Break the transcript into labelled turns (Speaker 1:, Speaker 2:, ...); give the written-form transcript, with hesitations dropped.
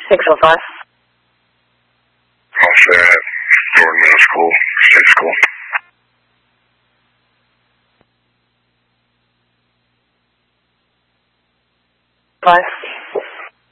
Speaker 1: 605.
Speaker 2: All set. Jordan Middle School, State School.
Speaker 1: Five.